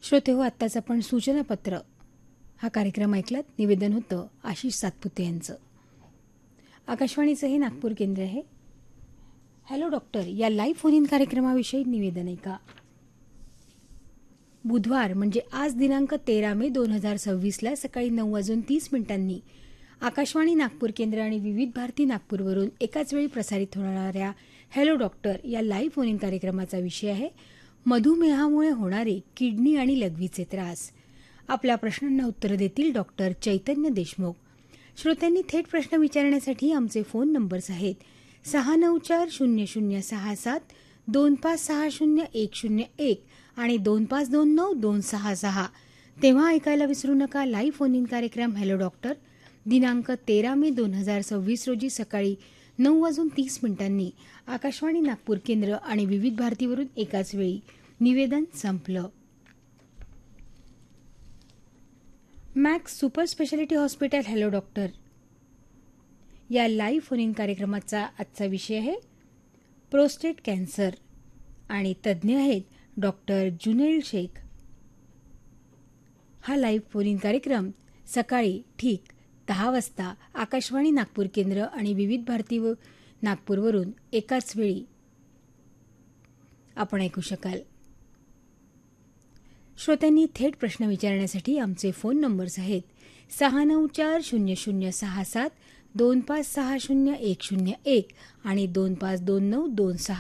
श्रोते हो, आत्ताच आपण सूचनापत्र हा कार्यक्रम ऐकलात. निवेदन होतं आशिष सातपुते यांचं. आकाशवाणीचं हे नागपूर केंद्र आहे. हॅलो डॉक्टर या लाईव्ह फोन इन कार्यक्रमाविषयी निवेदन आहे का? बुधवार म्हणजे आज दिनांक 13 मे 2026ला सकाळी 9:30 आकाशवाणी नागपूर केंद्र आणि विविध भारती नागपूरवरून एकाच वेळी प्रसारित होणाऱ्या हॅलो डॉक्टर या लाईव्ह फोन इन कार्यक्रमाचा विषय आहे मधुमेहामुळे होणारे किडनी आणि लघवीचे त्रास. आपल्या प्रश्नांना उत्तर देतील डॉक्टर चैतन्य देशमुख. श्रोत्यांनी थेट प्रश्न विचारण्यासाठी आमचे फोन नंबर्स आहेत 694-0067-2560-101 आणि 2529-266. तेव्हा ऐकायला विसरू नका लाईव्ह फोन इन कार्यक्रम हॅलो डॉक्टर दिनांक 13 मे 2026 रोजी सकाळी 9:30 आकाशवाणी नागपूर केंद्र आणि विविध भारतीवरून एकाच वेळी. निवेदन संपलं. Max super speciality hospital hello doctor या लाईव्ह फोन इन कार्यक्रमाचा आजचा विषय आहे प्रोस्टेट कॅन्सर आणि तज्ज्ञ आहेत डॉक्टर जुनैल शेख. हा लाईव्ह फोन इन कार्यक्रम सकाळी ठीक 10 वाजता आकाशवाणी नागपूर केंद्र आणि विविध भारती नागपूरवरून एकाच वेळी आपण ऐकू शकाल. श्रोत्यांनी थेट प्रश्न विचारण्यासाठी आमचे फोन नंबर्स आहेत 694-0067-2560-101 आणि 2529-266.